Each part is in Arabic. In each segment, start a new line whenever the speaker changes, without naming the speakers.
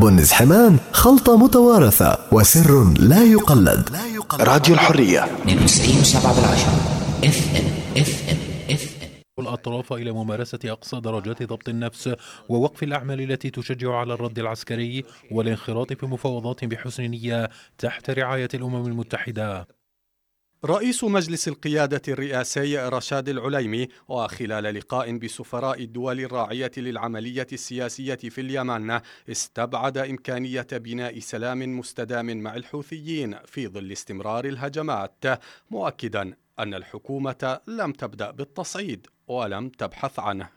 بنز حمان خلطة متوارثة وسر لا يقلد. راديو الحرية
92.7 FM.
الأطراف إلى ممارسة أقصى درجات ضبط النفس ووقف الأعمال التي تشجع على الرد العسكري والانخراط في مفاوضات بحسن نية تحت رعاية الأمم المتحدة.
رئيس مجلس القيادة الرئاسي رشاد العليمي وخلال لقاء بسفراء الدول الراعية للعملية السياسية في اليمن استبعد إمكانية بناء سلام مستدام مع الحوثيين في ظل استمرار الهجمات، مؤكدا أن الحكومة لم تبدأ بالتصعيد ولم تبحث عنه.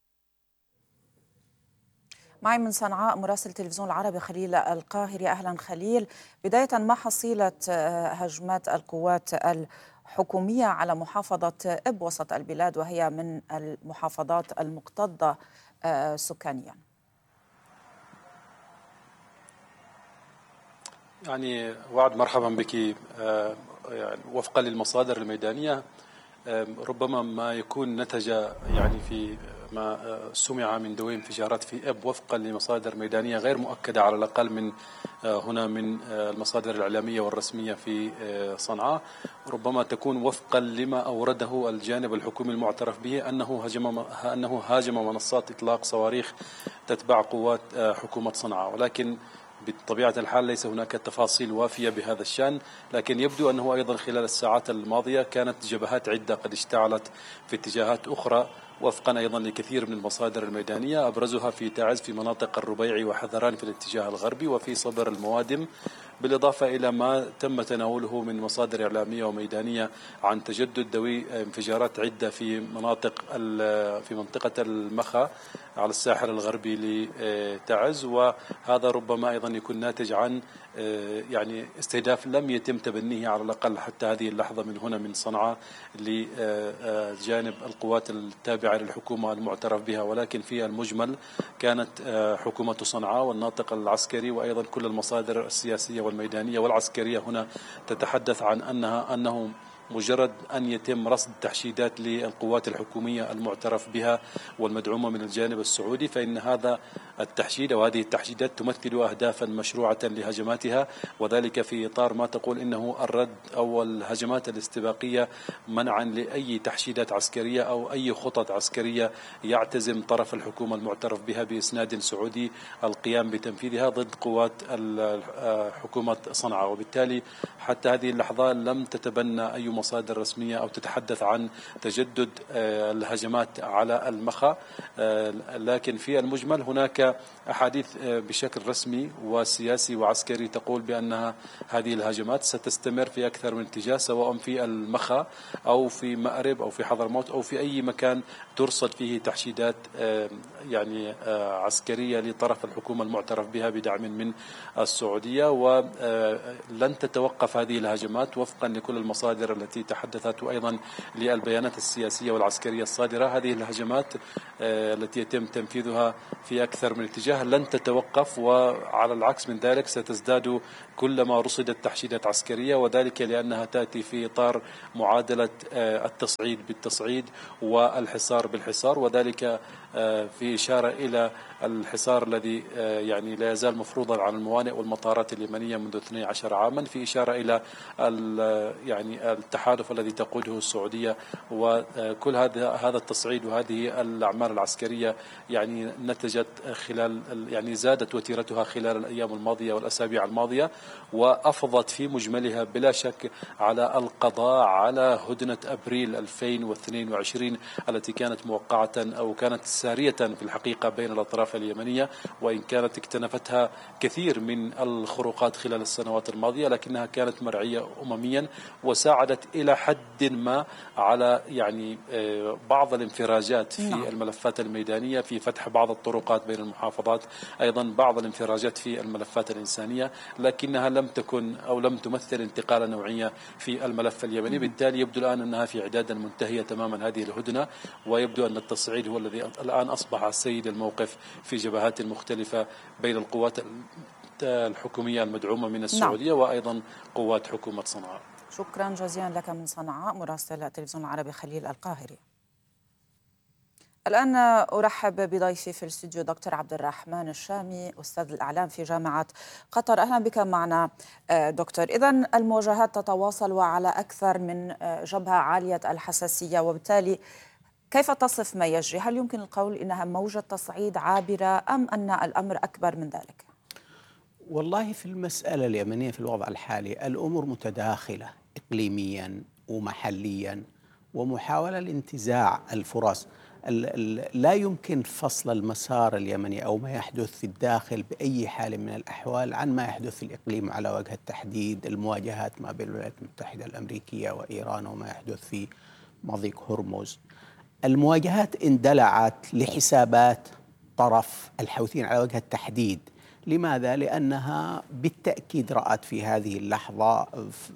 معي من صنعاء مراسل التلفزيون العربي خليل القاهري. أهلا خليل، بداية ما حصيلة هجمات القوات الحكومية على محافظة إب وسط البلاد وهي من المحافظات المكتظة سكانيا؟
يعني وعد مرحبا بك. يعني وفقا للمصادر الميدانية ربما ما يكون نتج يعني في ما سمع من دوي انفجارات في إب وفقا لمصادر ميدانية غير مؤكدة على الأقل من هنا من المصادر الإعلامية والرسمية في صنعاء، ربما تكون وفقا لما أورده الجانب الحكومي المعترف به أنه هاجم منصات إطلاق صواريخ تتبع قوات حكومة صنعاء، ولكن بطبيعة الحال ليس هناك تفاصيل وافية بهذا الشأن. لكن يبدو أنه أيضا خلال الساعات الماضية كانت جبهات عدة قد اشتعلت في اتجاهات أخرى وفقا أيضا لكثير من المصادر الميدانية، أبرزها في تعز في مناطق الربيع وحذران في الاتجاه الغربي وفي صبر الموادم، بالإضافة إلى ما تم تناوله من مصادر إعلامية وميدانية عن تجدد دوي انفجارات عدة في منطقة المخا على الساحل الغربي لتعز، وهذا ربما أيضا يكون ناتج عن يعني استهداف لم يتم تبنيه على الأقل حتى هذه اللحظة من هنا من صنعاء لجانب القوات التابعة للحكومة المعترف بها، ولكن في المجمل كانت حكومة صنعاء والناطق العسكري وأيضا كل المصادر السياسية والميدانية والعسكرية هنا تتحدث عن أنه مجرد أن يتم رصد تحشيدات للقوات الحكومية المعترف بها والمدعومة من الجانب السعودي، فإن هذا التحشيد أو هذه التحشيدات تمثل أهدافا مشروعة لهجماتها، وذلك في إطار ما تقول إنه الرد أو الهجمات الاستباقية منعا لأي تحشيدات عسكرية أو أي خطط عسكرية يعتزم طرف الحكومة المعترف بها بإسناد سعودي القيام بتنفيذها ضد قوات حكومة صنعاء. وبالتالي حتى هذه اللحظة لم تتبنى أي مصادر رسمية أو تتحدث عن تجدد الهجمات على المخا، لكن في المجمل هناك أحاديث بشكل رسمي وسياسي وعسكري تقول بأن هذه الهجمات ستستمر في أكثر من اتجاه، سواء في المخا أو في مأرب أو في حضرموت أو في أي مكان ترصد فيه تحشيدات يعني عسكرية لطرف الحكومة المعترف بها بدعم من السعودية، ولن تتوقف هذه الهجمات وفقا لكل المصادر التي تحدثت وأيضا للبيانات السياسية والعسكرية الصادرة. هذه الهجمات التي يتم تنفيذها في أكثر من اتجاه لن تتوقف، وعلى العكس من ذلك ستزداد كلما رصدت تحشيدات عسكرية، وذلك لأنها تأتي في إطار معادلة التصعيد بالتصعيد والحصار بالحصار، وذلك في إشارة إلى الحصار الذي يعني لا يزال مفروضا على الموانئ والمطارات اليمنية منذ 12 عاما، في إشارة إلى يعني التحالف الذي تقوده السعودية، وكل هذا التصعيد وهذه الأعمال العسكرية يعني نتجت خلال يعني زادت وتيرتها خلال الأيام الماضية والأسابيع الماضية، وأفضت في مجملها بلا شك على القضاء على هدنة أبريل 2022 التي كانت موقعة أو كانت سارية في الحقيقة بين الأطراف اليمنية، وإن كانت اكتنفتها كثير من الخروقات خلال السنوات الماضية، لكنها كانت مرعية أمميا وساعدت إلى حد ما على يعني بعض الانفراجات في الملفات الميدانية، في فتح بعض الطرقات بين المحافظات، أيضا بعض الانفراجات في الملفات الإنسانية، لكنها لم تكن أو لم تمثل انتقالة نوعية في الملف اليمني. بالتالي يبدو الآن أنها في إعداد منتهية تماما هذه الهدنة، ويبدو أن التصعيد هو الذي الآن أصبح سيد الموقف في جبهات مختلفة بين القوات الحكومية المدعومة من السعودية وأيضا قوات حكومة صنعاء.
شكرا جزيلا لك من صنعاء مراسل التلفزيون العربي خليل القاهري. الآن أرحب بضيفي في الاستوديو دكتور عبد الرحمن الشامي، أستاذ الإعلام في جامعة قطر. أهلا بك معنا دكتور. إذن المواجهات تتواصل وعلى أكثر من جبهة عالية الحساسية، وبالتالي كيف تصف ما يجري؟ هل يمكن القول إنها موجة تصعيد عابرة أم أن الأمر أكبر من ذلك؟
والله في المسألة اليمنية في الوضع الحالي الأمور متداخلة إقليميا ومحليا، ومحاولة لانتزاع الفرص. لا يمكن فصل المسار اليمني أو ما يحدث في الداخل بأي حال من الأحوال عن ما يحدث في الإقليم على وجه التحديد. المواجهات ما بين الولايات المتحدة الأمريكية وإيران وما يحدث في مضيق هرمز، المواجهات اندلعت لحسابات طرف الحوثيين على وجه التحديد. لماذا؟ لأنها بالتأكيد رأت في هذه اللحظة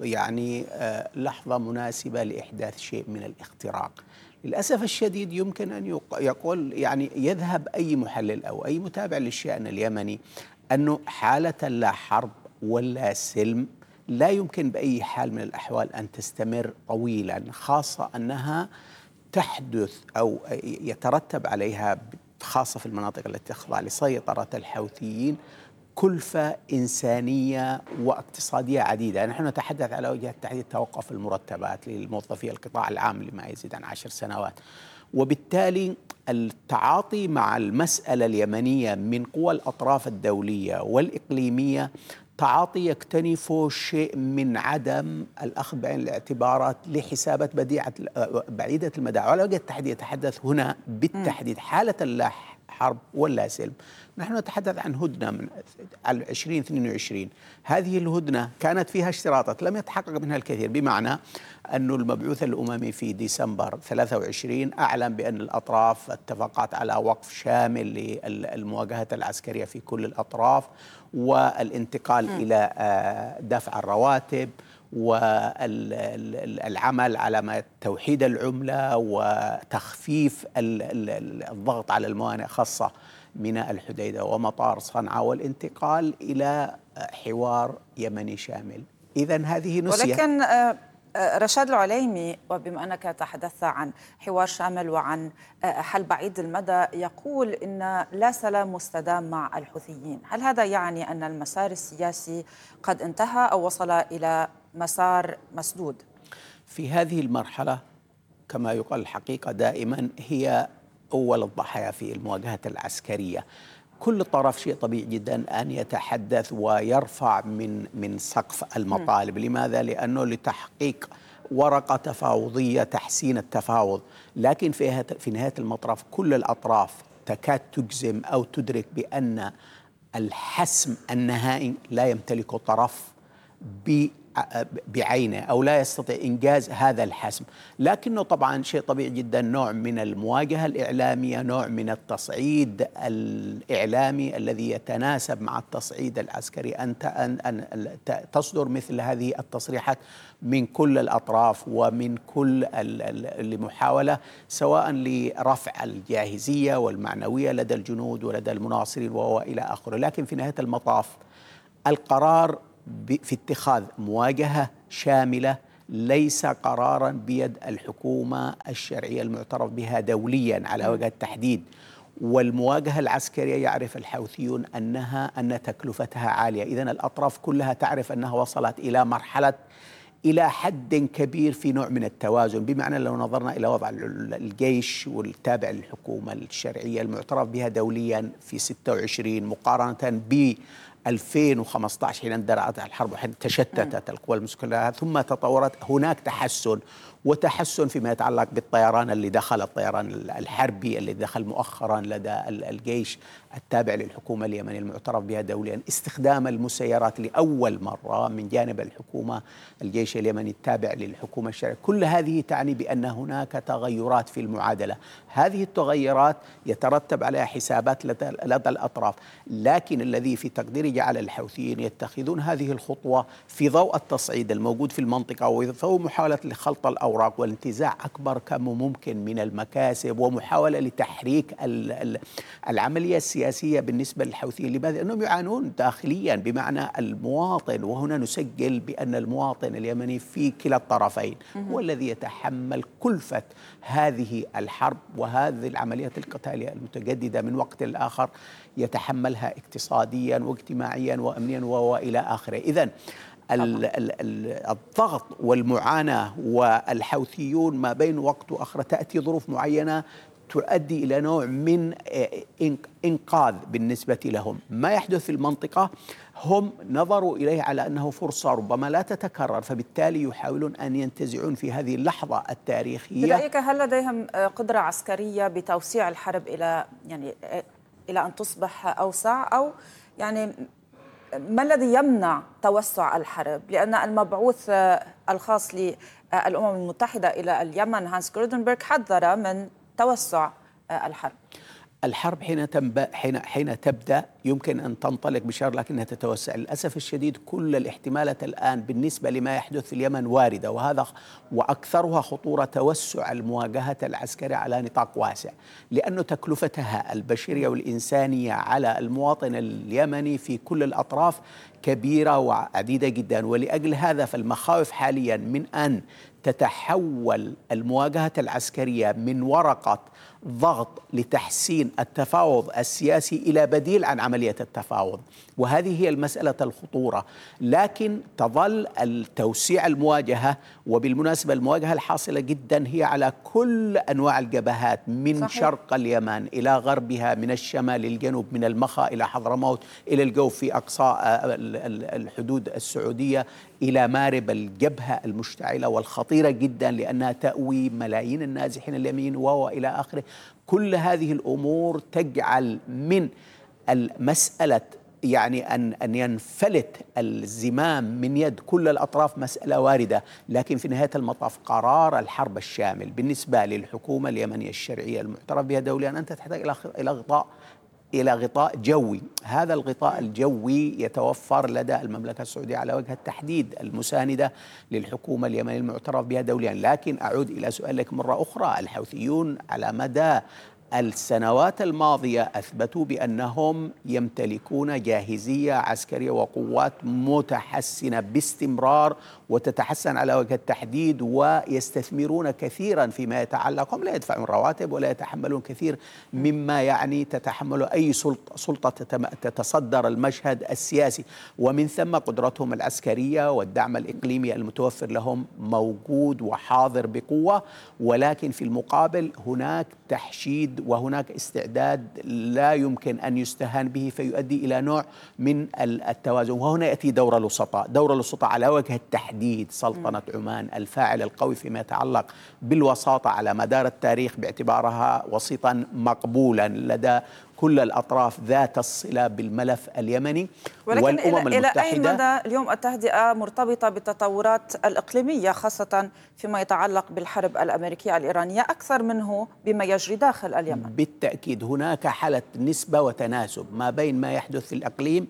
لحظة مناسبة لإحداث شيء من الاختراق. للأسف الشديد يمكن أن يقول يذهب أي محلل أو أي متابع للشأن اليمني أنه حالة لا حرب ولا سلم لا يمكن بأي حال من الأحوال أن تستمر طويلا، خاصة أنها تحدث أو يترتب عليها خاصة في المناطق التي تخضع لسيطرة الحوثيين كلفة إنسانية واقتصادية عديدة. نحن نتحدث على وجه التحديد توقف المرتبات للموظفي القطاع العام لما يزيد عن 10 سنوات، وبالتالي التعاطي مع المسألة اليمنية من قوى الأطراف الدولية والإقليمية تعاطي يكتنف شيء من عدم الأخذ بعين الاعتبارات لحسابات بعيدة المدى. على وجه التحديد يتحدث هنا بالتحديد حالة لا حرب ولا سلم. نحن نتحدث عن هدنة من 2022. هذه الهدنة كانت فيها اشتراطات لم يتحقق منها الكثير، بمعنى أن المبعوث الأممي في ديسمبر 23 أعلن بأن الأطراف اتفقت على وقف شامل للمواجهات العسكرية في كل الأطراف، والانتقال إلى دفع الرواتب والعمل على توحيد العملة وتخفيف الضغط على الموانئ خاصة ميناء الحديدة ومطار صنعاء، والانتقال إلى حوار يمني شامل. إذن هذه نسيت.
ولكن رشاد العليمي، وبما أنك تحدثت عن حوار شامل وعن حل بعيد المدى، يقول إن لا سلام مستدام مع الحوثيين. هل هذا يعني أن المسار السياسي قد انتهى أو وصل إلى مسار مسدود؟
في هذه المرحلة كما يقال الحقيقة دائما هي أول الضحايا في المواجهات العسكرية. كل طرف شيء طبيعي جدا أن يتحدث ويرفع من سقف المطالب. لماذا؟ لأنه لتحقيق ورقة تفاوضية تحسين التفاوض، لكن في نهاية المطاف كل الأطراف تكاد تجزم أو تدرك بأن الحسم النهائي لا يمتلكه طرف بعينه أو لا يستطيع إنجاز هذا الحسم. لكنه طبعا شيء طبيعي جدا نوع من المواجهة الإعلامية، نوع من التصعيد الإعلامي الذي يتناسب مع التصعيد العسكري، أن تصدر مثل هذه التصريحات من كل الأطراف ومن كل المحاولة سواء لرفع الجاهزية والمعنوية لدى الجنود ولدى المناصرين وإلى آخره. لكن في نهاية المطاف القرار في اتخاذ مواجهة شاملة ليس قرارا بيد الحكومة الشرعية المعترف بها دوليا على وجه التحديد. والمواجهة العسكرية يعرف الحوثيون أن تكلفتها عالية. إذن الأطراف كلها تعرف أنها وصلت إلى مرحلة إلى حد كبير في نوع من التوازن، بمعنى لو نظرنا إلى وضع الجيش والتابع للحكومة الشرعية المعترف بها دوليا في 26 مقارنة ب 2015 حين اندلعت الحرب وحين تشتتت القوى المسلحة ثم تطورت، هناك تحسن فيما يتعلق بالطيران اللي دخل، الطيران الحربي اللي دخل مؤخرا لدى الجيش التابع للحكومة اليمنية المعترف بها دوليا، استخدام المسيرات لأول مرة من جانب الحكومة الجيش اليمني التابع للحكومة الشرعية. كل هذه تعني بأن هناك تغيرات في المعادلة. هذه التغيرات يترتب عليها حسابات لدى الأطراف، لكن الذي في تقديري جعل الحوثيين يتخذون هذه الخطوة في ضوء التصعيد الموجود في المنطقة وضوء محاولة لخلط الأوراق والانتزاع أكبر كم ممكن من المكاسب ومحاولة لتحريك العملية السياسية السياسية بالنسبة للحوثيين. لماذا؟ لأنهم يعانون داخليا، بمعنى المواطن، وهنا نسجل بأن المواطن اليمني في كلا الطرفين هو الذي يتحمل كلفة هذه الحرب وهذه العمليات القتالية المتجددة من وقت لآخر، يتحملها اقتصاديا واجتماعيا وأمنيا وإلى آخره. إذن الضغط والمعاناة والحوثيون ما بين وقت وآخر تأتي ظروف معينة تؤدي إلى نوع من إنقاذ بالنسبة لهم. ما يحدث في المنطقة هم نظروا إليه على أنه فرصة ربما لا تتكرر، فبالتالي يحاولون أن ينتزعون في هذه اللحظة التاريخية.
برأيك هل لديهم قدرة عسكرية بتوسيع الحرب إلى أن تصبح أوسع، أو يعني ما الذي يمنع توسع الحرب؟ لأن المبعوث الخاص للأمم المتحدة إلى اليمن هانس جولدنبرغ حذر من توسع الحرب.
الحرب حين تبدأ يمكن أن تنطلق بشر لكنها تتوسع. للأسف الشديد كل الاحتمالات الآن بالنسبة لما يحدث في اليمن واردة، وهذا وأكثرها خطورة توسع المواجهة العسكرية على نطاق واسع، لأن تكلفتها البشرية والإنسانية على المواطن اليمني في كل الأطراف كبيرة وعديدة جدا. ولأجل هذا فالمخاوف حاليا من أن تتحول المواجهة العسكرية من ورقة ضغط لتحسين التفاوض السياسي إلى بديل عن عملية التفاوض، وهذه هي المسألة الخطورة. لكن تظل التوسيع المواجهة، وبالمناسبة المواجهة الحاصلة جدا هي على كل أنواع الجبهات من صحيح. شرق اليمن إلى غربها، من الشمال للجنوب، من المخا إلى حضرموت، إلى الجوف في أقصى الحدود السعودية، إلى مارب، الجبهة المشتعلة والخطيرة جدا لأنها تأوي ملايين النازحين اليمين وإلى آخره. كل هذه الأمور تجعل من المسألة يعني أن ينفلت الزمام من يد كل الأطراف مسألة واردة، لكن في نهاية المطاف قرار الحرب الشامل بالنسبة للحكومة اليمنية الشرعية المعترف بها دوليا أنت تحتاج إلى غطاء جوي. هذا الغطاء الجوي يتوفر لدى المملكة السعودية على وجه التحديد المساندة للحكومة اليمنية المعترف بها دوليا. لكن أعود إلى سؤالك مرة أخرى، الحوثيون على مدى السنوات الماضية أثبتوا بأنهم يمتلكون جاهزية عسكرية وقوات متحسنة باستمرار وتتحسن على وجه التحديد، ويستثمرون كثيرا فيما يتعلق، هم لا يدفعون رواتب ولا يتحملون كثير مما يعني تتحمل أي سلطة تتصدر المشهد السياسي، ومن ثم قدرتهم العسكرية والدعم الإقليمي المتوفر لهم موجود وحاضر بقوة. ولكن في المقابل هناك تحشيد وهناك استعداد لا يمكن أن يستهان به، فيؤدي إلى نوع من التوازن. وهنا يأتي دور الوسطاء على وجه التحديد. سلطنة عمان الفاعل القوي فيما يتعلق بالوساطة على مدار التاريخ باعتبارها وسيطا مقبولا لدى كل الأطراف ذات الصلة بالملف اليمني.
ولكن
والأمم
إلى
المتحدة
أي مدى اليوم التهدئة مرتبطة بالتطورات الإقليمية، خاصة فيما يتعلق بالحرب الأمريكية الإيرانية أكثر منه بما يجري داخل اليمن؟
بالتأكيد هناك حالة نسبة وتناسب ما بين ما يحدث في الإقليم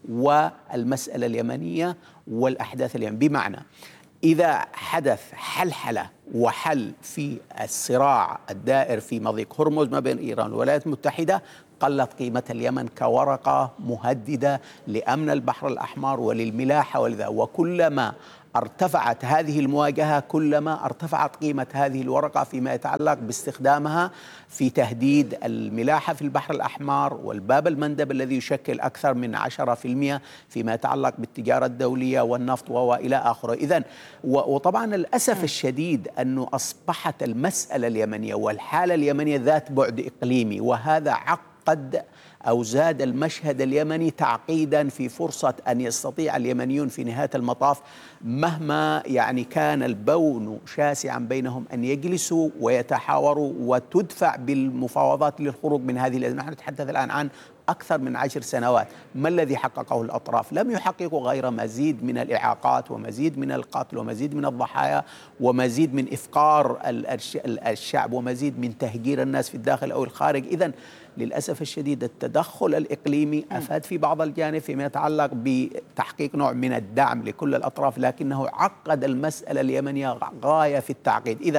والمسألة اليمنية والأحداث اليمن. بمعنى إذا حدث حلحلة وحل في الصراع الدائر في مضيق هرمز ما بين إيران والولايات المتحدة، قلت قيمة اليمن كورقة مهددة لأمن البحر الأحمر وللملاحة ولذا. وكلما ارتفعت هذه المواجهة كلما ارتفعت قيمة هذه الورقة فيما يتعلق باستخدامها في تهديد الملاحة في البحر الأحمر والباب المندب الذي يشكل أكثر من 10% فيما يتعلق بالتجارة الدولية والنفط وإلى آخره. إذن وطبعا الأسف الشديد أنه أصبحت المسألة اليمنية والحالة اليمنية ذات بعد إقليمي، وهذا عقد أو زاد المشهد اليمني تعقيدا في فرصة أن يستطيع اليمنيون في نهاية المطاف مهما يعني كان البون شاسعا بينهم أن يجلسوا ويتحاوروا وتدفع بالمفاوضات للخروج من هذه الأزمة. نحن نتحدث الآن عن أكثر من 10 سنوات. ما الذي حققه الأطراف؟ لم يحققوا غير مزيد من الإعاقات ومزيد من القتل ومزيد من الضحايا ومزيد من إفقار الشعب ومزيد من تهجير الناس في الداخل أو الخارج. إذن للأسف الشديد التدخل الإقليمي أفاد في بعض الجانب فيما يتعلق بتحقيق نوع من الدعم لكل الأطراف، لكنه عقد المسألة اليمنية غاية في التعقيد. إذن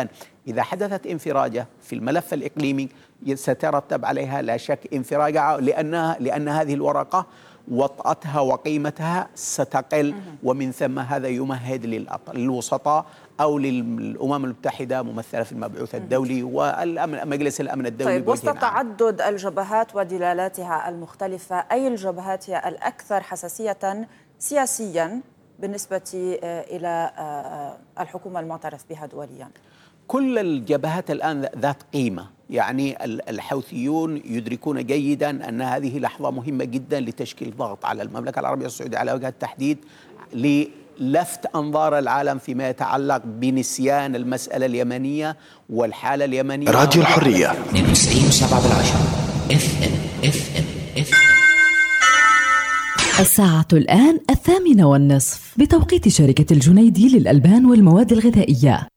إذا حدثت انفراجة في الملف الإقليمي سترتب عليها لا شك انفراجة، لأن هذه الورقة وطأتها وقيمتها ستقل، ومن ثم هذا يمهد للوسطاء أو للأمم المتحدة ممثلة في المبعوث الدولي ومجلس الأمن الدولي.
طيب، وسط تعدد الجبهات ودلالاتها المختلفة، أي الجبهات هي الأكثر حساسية سياسيا بالنسبة إلى الحكومة المعترف بها دوليا؟
كل الجبهات الآن ذات قيمة، يعني الحوثيون يدركون جيدا أن هذه لحظة مهمة جدا لتشكيل ضغط على المملكة العربية السعودية على وجه التحديد، للفت أنظار العالم فيما يتعلق بنسيان المسألة اليمنية والحالة اليمنية.
راديو الحرية
92.7 FM.
الساعة الآن 8:30 بتوقيت شركة الجنيدي للألبان والمواد الغذائية.